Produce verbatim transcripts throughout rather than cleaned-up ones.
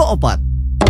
opat.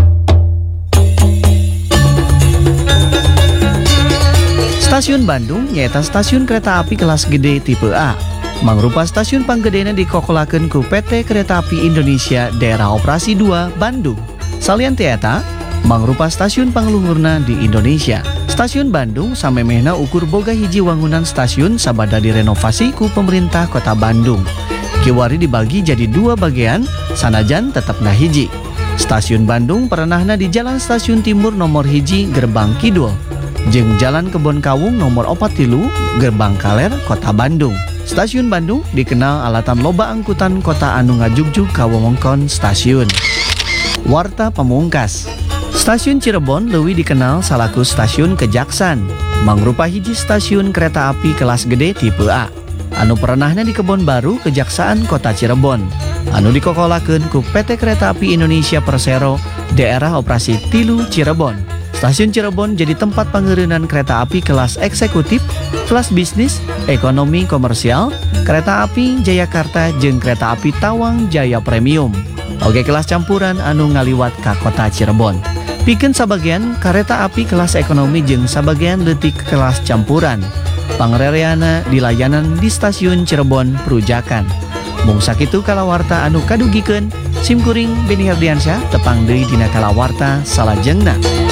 Stasiun Bandung nyaeta stasiun kereta api kelas gede tipe A. Mangrupa stasiun panggedena dikokolakeun ku P T Kereta Api Indonesia Daerah Operasi dua Bandung. Salian tieta, mangrupa stasiun pangluhurna di Indonesia. Stasiun Bandung samemehna ukur boga hiji wangunan stasiun sabada direnovasi ku pemerintah Kota Bandung. Kiwari dibagi jadi dua bagian, sanajan tetap nah hiji. Stasiun Bandung perenahna di Jalan Stasiun Timur nomor hiji Gerbang Kidul, jeung Jalan Kebon Kawung nomor opat tilu Gerbang Kaler Kota Bandung. Stasiun Bandung dikenal alatan loba angkutan kota anu ngajugjug ka wewengkon stasiun. Warta pamungkas. Stasiun Cirebon leuwih dikenal salaku stasiun Kejaksan, mangrupa hiji stasiun kereta api kelas gede tipe A. Anu perenahna di Kebon Baru Kejaksaan Kota Cirebon. Anu dikokolakeun ku P T Kereta Api Indonesia Persero Daerah Operasi tilu Cirebon. Stasiun Cirebon jadi tempat pangeureunnan kereta api kelas eksekutif, kelas bisnis, ekonomi komersial, kereta api Jayakarta jeung kereta api Tawang Jaya Premium. Oge kelas campuran anu ngaliwat ka Kota Cirebon. Pikeun sabagian kereta api kelas ekonomi jeung sabagian leutik kelas campuran. Pangrereana di layanan di stasiun Cirebon Perujakan. Mung sakitu kalawarta anu kadugikeun, simkuring Beni Herdiansyah tepang deui dina kalawarta salajengna.